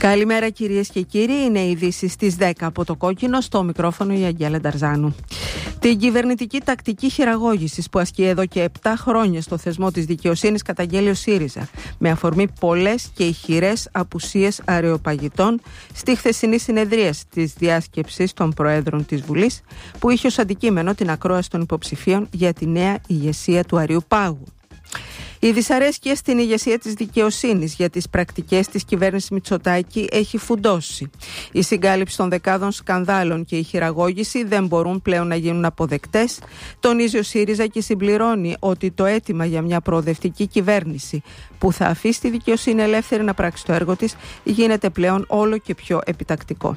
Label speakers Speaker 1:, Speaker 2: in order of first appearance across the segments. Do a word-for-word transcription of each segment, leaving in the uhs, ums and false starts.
Speaker 1: Καλημέρα κυρίες και κύριοι, είναι οι ειδήσεις στις δέκα από το Κόκκινο, στο μικρόφωνο η Αγγέλα Νταρζάνου. Την κυβερνητική τακτική χειραγώγησης που ασκεί εδώ και επτά χρόνια στο θεσμό της δικαιοσύνης καταγγέλει ο ΣΥΡΙΖΑ, με αφορμή πολλές και ηχηρές απουσίες αρεοπαγητών στη χθεσινή συνεδρίαση της διάσκεψης των Προέδρων της Βουλής, που είχε ως αντικείμενο την ακρόαση των υποψηφίων για τη νέα ηγεσία του Αριουπάγου. Η δυσαρέσκεια στην ηγεσία της δικαιοσύνης για τις πρακτικές της κυβέρνησης Μητσοτάκη έχει φουντώσει. Η συγκάλυψη των δεκάδων σκανδάλων και η χειραγώγηση δεν μπορούν πλέον να γίνουν αποδεκτές, τονίζει ο ΣΥΡΙΖΑ και συμπληρώνει ότι το αίτημα για μια προοδευτική κυβέρνηση που θα αφήσει τη δικαιοσύνη ελεύθερη να πράξει το έργο της γίνεται πλέον όλο και πιο επιτακτικό.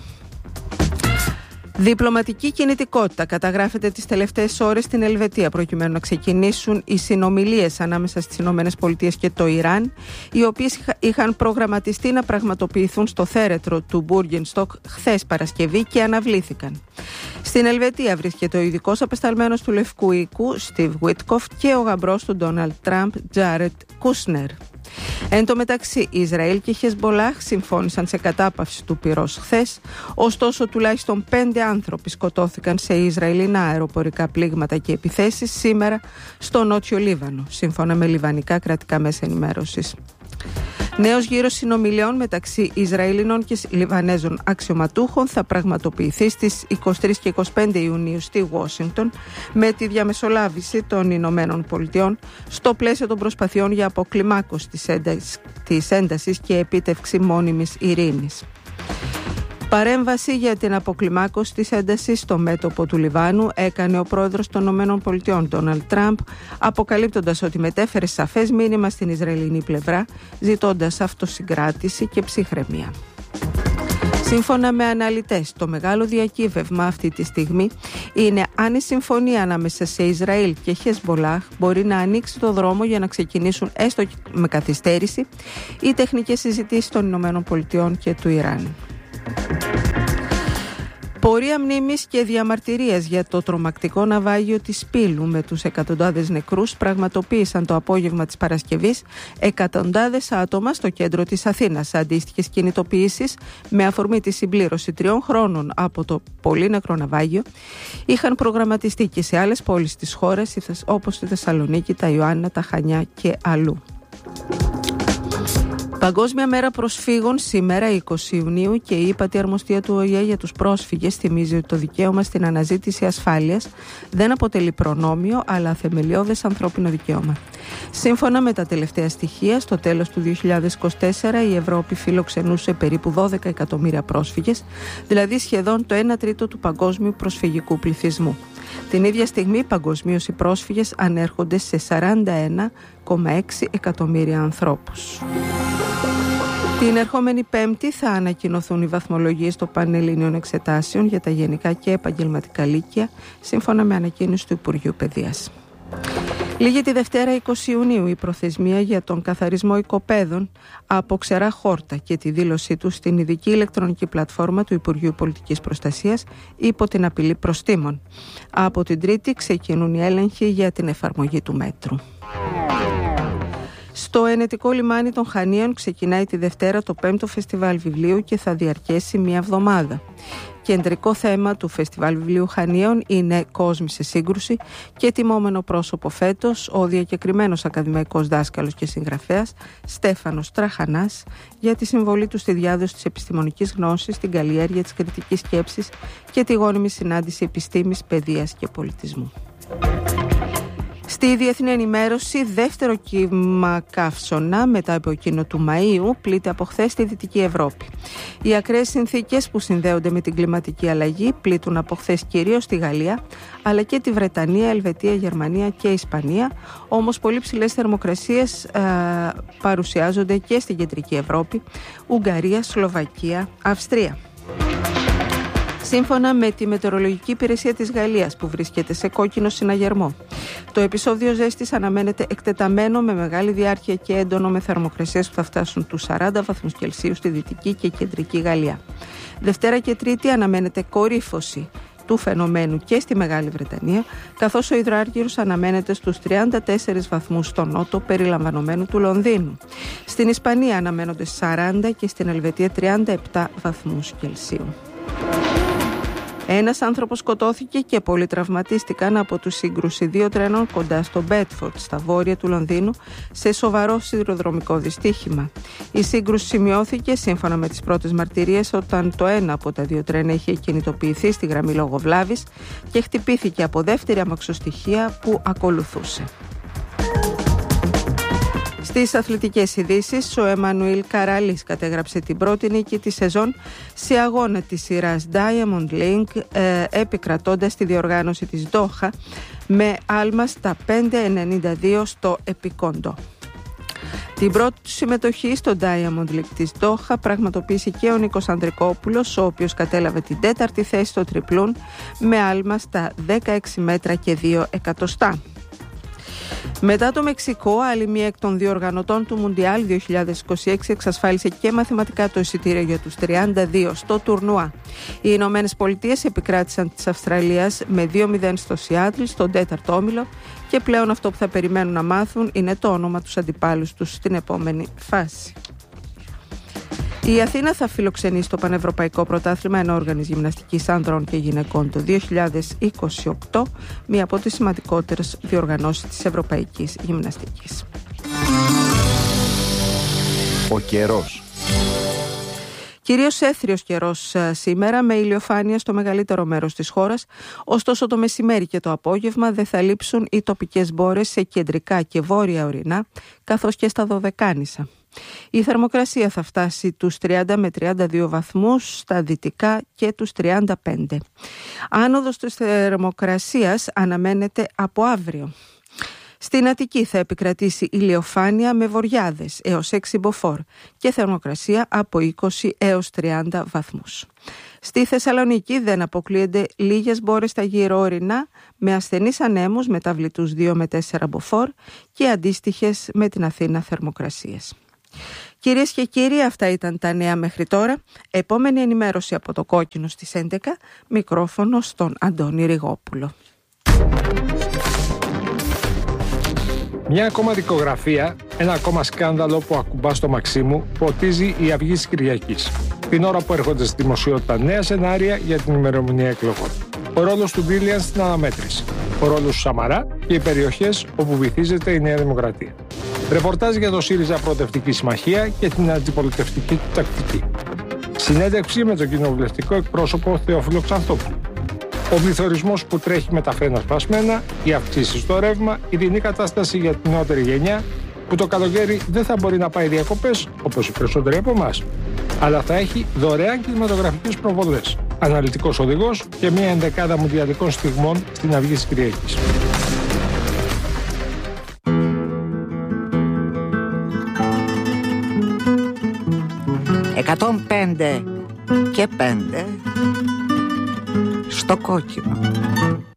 Speaker 1: Διπλωματική κινητικότητα καταγράφεται τις τελευταίες ώρες στην Ελβετία, προκειμένου να ξεκινήσουν οι συνομιλίες ανάμεσα στις ΗΠΑ και το Ιράν, οι οποίες είχαν προγραμματιστεί να πραγματοποιηθούν στο θέρετρο του Μπούργενστοκ χθες Παρασκευή και αναβλήθηκαν. Στην Ελβετία βρίσκεται ο ειδικός απεσταλμένος του Λευκού Οίκου, Στιβ Βίτκοφ, και ο γαμπρός του Ντόναλντ Τραμπ, Τζάρετ Κούσνερ. Εν τω μεταξύ, Ισραήλ και Χεσμπολάχ συμφώνησαν σε κατάπαυση του πυρός χθες, ωστόσο τουλάχιστον πέντε άνθρωποι σκοτώθηκαν σε Ισραηλινά αεροπορικά πλήγματα και επιθέσεις σήμερα στο νότιο Λίβανο, σύμφωνα με λιβανικά κρατικά μέσα ενημέρωσης. Νέος γύρος συνομιλιών μεταξύ Ισραηλινών και Λιβανέζων αξιωματούχων θα πραγματοποιηθεί στις είκοσι τρεις και είκοσι πέντε Ιουνίου στη Ουάσιγκτον, με τη διαμεσολάβηση των Ηνωμένων Πολιτειών στο πλαίσιο των προσπαθειών για αποκλιμάκωση της έντασης, της έντασης και επίτευξη μόνιμης ειρήνης. Παρέμβαση για την αποκλιμάκωση της έντασης στο μέτωπο του Λιβάνου έκανε ο πρόεδρος των ΗΠΑ, Ντόναλντ Τραμπ, αποκαλύπτοντας ότι μετέφερε σαφές μήνυμα στην Ισραηλινή πλευρά, ζητώντας αυτοσυγκράτηση και ψυχραιμία. Σύμφωνα με αναλυτές, το μεγάλο διακύβευμα αυτή τη στιγμή είναι αν η συμφωνία ανάμεσα σε Ισραήλ και Χεσμπολάχ μπορεί να ανοίξει το δρόμο για να ξεκινήσουν, έστω με καθυστέρηση, οι τεχνικές συζητήσεις των ΗΠΑ και του Ιράν. Πορεία μνήμης και διαμαρτυρίας για το τρομακτικό ναυάγιο της Πύλου με τους εκατοντάδες νεκρούς πραγματοποίησαν το απόγευμα της Παρασκευής εκατοντάδες άτομα στο κέντρο της Αθήνας. Αντίστοιχες κινητοποιήσεις με αφορμή τη συμπλήρωση τριών χρόνων από το πολύ νεκρό ναυάγιο είχαν προγραμματιστεί και σε άλλες πόλεις της χώρας, όπως τη Θεσσαλονίκη, τα Ιωάννινα, τα Χανιά και αλλού. Παγκόσμια Μέρα Προσφύγων σήμερα, είκοσι Ιουνίου, και η ύπατη αρμοστία του ΟΗΕ για τους πρόσφυγες θυμίζει ότι το δικαίωμα στην αναζήτηση ασφάλειας δεν αποτελεί προνόμιο, αλλά θεμελιώδες ανθρώπινο δικαίωμα. Σύμφωνα με τα τελευταία στοιχεία, στο τέλος του δύο χιλιάδες είκοσι τέσσερα η Ευρώπη φιλοξενούσε περίπου δώδεκα εκατομμύρια πρόσφυγες, δηλαδή σχεδόν το ένα τρίτο του παγκόσμιου προσφυγικού πληθυσμού. Την ίδια στιγμή, παγκοσμίως οι πρόσφυγες ανέρχονται σε σαράντα ένα κόμμα έξι εκατομμύρια ανθρώπους. Την ερχόμενη Πέμπτη θα ανακοινωθούν οι βαθμολογίες των Πανελληνίων Εξετάσεων για τα γενικά και επαγγελματικά λύκεια, σύμφωνα με ανακοίνωση του Υπουργείου Παιδείας. Λίγη τη Δευτέρα είκοσι Ιουνίου η προθεσμία για τον καθαρισμό οικοπαίδων από ξερά χόρτα και τη δήλωσή του στην ειδική ηλεκτρονική πλατφόρμα του Υπουργείου Πολιτικής Προστασίας υπό την απειλή προστίμων. Από την Τρίτη ξεκινούν οι έλεγχοι για την εφαρμογή του μέτρου. Στο ενετικό λιμάνι των Χανίων ξεκινάει τη Δευτέρα το πέμπτο Φεστιβάλ Βιβλίου και θα διαρκέσει μία εβδομάδα. Κεντρικό θέμα του Φεστιβάλ Βιβλίου Χανίων είναι «Κόσμοι σε σύγκρουση» και τιμόμενο πρόσωπο φέτος ο διακεκριμένος ακαδημαϊκός δάσκαλος και συγγραφέας Στέφανος Τραχανάς για τη συμβολή του στη διάδοση της επιστημονικής γνώσης, την καλλιέργεια της κριτικής σκέψης και τη γόνιμη συνάντηση επιστήμης, παιδείας και πολιτισμού. Στη διεθνή ενημέρωση, δεύτερο κύμα καύσωνα μετά από εκείνο του Μαΐου πλήττει από χθες στη Δυτική Ευρώπη. Οι ακραίες συνθήκες που συνδέονται με την κλιματική αλλαγή πλήττουν από χθες κυρίως τη Γαλλία, αλλά και τη Βρετανία, Ελβετία, Γερμανία και Ισπανία. Όμως πολύ ψηλές θερμοκρασίες ε, παρουσιάζονται και στην Κεντρική Ευρώπη, Ουγγαρία, Σλοβακία, Αυστρία. Σύμφωνα με τη Μετεωρολογική Υπηρεσία της Γαλλίας, που βρίσκεται σε κόκκινο συναγερμό, το επεισόδιο ζέστης αναμένεται εκτεταμένο με μεγάλη διάρκεια και έντονο, με θερμοκρασίες που θα φτάσουν τους σαράντα βαθμούς Κελσίου στη Δυτική και Κεντρική Γαλλία. Δευτέρα και Τρίτη αναμένεται κορύφωση του φαινομένου και στη Μεγάλη Βρετανία, καθώς ο υδροάργυρος αναμένεται στους τριάντα τέσσερις βαθμούς στο νότο περιλαμβανομένου του Λονδίνου. Στην Ισπανία αναμένονται σαράντα και στην Ελβετία τριάντα επτά βαθμούς Κελσίου. Ένας άνθρωπος σκοτώθηκε και πολλοί τραυματίστηκαν από τη σύγκρουση δύο τρένων κοντά στο Μπέτφορντ, στα βόρεια του Λονδίνου, σε σοβαρό σιδηροδρομικό δυστύχημα. Η σύγκρουση σημειώθηκε, σύμφωνα με τις πρώτες μαρτυρίες, όταν το ένα από τα δύο τρένα είχε κινητοποιηθεί στη γραμμή λόγω βλάβης και χτυπήθηκε από δεύτερη αμαξοστοιχεία που ακολουθούσε. Στις αθλητικές ειδήσεις, ο Εμμανουήλ Καράλης κατέγραψε την πρώτη νίκη της σεζόν σε αγώνα της σειράς Diamond League, ε, επικρατώντας τη διοργάνωση της Ντόχα με άλμα στα πέντε ενενήντα δύο στο επικόντο. Την πρώτη του συμμετοχή στο Diamond League της Ντόχα πραγματοποίησε και ο Νίκος Ανδρικόπουλος, ο οποίος κατέλαβε την τέταρτη θέση στο τριπλούν με άλμα στα δεκαέξι μέτρα και δύο εκατοστά. Μετά το Μεξικό, άλλη μία εκ των διοργανωτών του Μουντιάλ δύο χιλιάδες είκοσι έξι εξασφάλισε και μαθηματικά το εισιτήριο για τους τριάντα δύο στο τουρνουά. Οι Ηνωμένες Πολιτείες επικράτησαν της Αυστραλίας με δύο μηδέν στο Σιάτλ, στον τέταρτο όμιλο, και πλέον αυτό που θα περιμένουν να μάθουν είναι το όνομα τους αντιπάλους τους στην επόμενη φάση. Η Αθήνα θα φιλοξενήσει το Πανευρωπαϊκό Πρωτάθλημα Ενόργανης Γυμναστικής Ανδρών και Γυναικών το δύο χιλιάδες είκοσι οκτώ, μία από τις σημαντικότερες διοργανώσεις της Ευρωπαϊκής Γυμναστικής.
Speaker 2: Ο καιρός.
Speaker 1: Κυρίως έθριος καιρός σήμερα, με ηλιοφάνεια στο μεγαλύτερο μέρος της χώρας, ωστόσο το μεσημέρι και το απόγευμα δεν θα λείψουν οι τοπικές μπόρες σε κεντρικά και βόρεια ορεινά, καθώς και στα Δωδεκάνησα. Η θερμοκρασία θα φτάσει τους τριάντα με τριάντα δύο βαθμούς στα δυτικά και τους τριάντα πέντε. Άνοδος της θερμοκρασίας αναμένεται από αύριο. Στην Αττική θα επικρατήσει ηλιοφάνεια με βοριάδες έως έξι μποφόρ και θερμοκρασία από είκοσι έως τριάντα βαθμούς. Στη Θεσσαλονίκη δεν αποκλείονται λίγες μπόρες στα γύρω ορεινά με ασθενείς ανέμους μεταβλητούς δύο με τέσσερα μποφόρ και αντίστοιχες με την Αθήνα θερμοκρασίες. Κυρίες και κύριοι, αυτά ήταν τα νέα μέχρι τώρα. Επόμενη ενημέρωση από το Κόκκινο στις έντεκα, μικρόφωνο στον Αντώνη Ριγόπουλο.
Speaker 3: Μια ακόμα δικογραφία, ένα ακόμα σκάνδαλο που ακουμπά στο μαξί μου, ποτίζει η Αυγή της Κυριακής. Την ώρα που έρχονται στη δημοσιότητα νέα σενάρια για την ημερομηνία εκλογών. Ο ρόλος του Μπίλιαν στην αναμέτρηση. Ο ρόλος του Σαμαρά και οι περιοχές όπου βυθίζεται η Νέα Δημοκρατία. Ρεπορτάζ για το ΣΥΡΙΖΑ Προοδευτική Συμμαχία και την αντιπολιτευτική του τακτική. Συνέντευξη με τον κοινοβουλευτικό εκπρόσωπο Θεόφιλο Ξανθόπουλο. Ο πληθωρισμός που τρέχει με τα φρένα σπασμένα, οι αυξήσεις στο ρεύμα, η δινή κατάσταση για την νεότερη γενιά, που το καλοκαίρι δεν θα μπορεί να πάει διακοπές, όπως οι περισσότεροι από εμάς, αλλά θα έχει δωρεάν κινηματογραφικές προβολές, αναλυτικός οδηγός και μια ενδεκάδα μουντιαλικών στιγμών στην Αυγή της Κυριακής.
Speaker 4: εκατόν πέντε και πέντε στο Κόκκινο.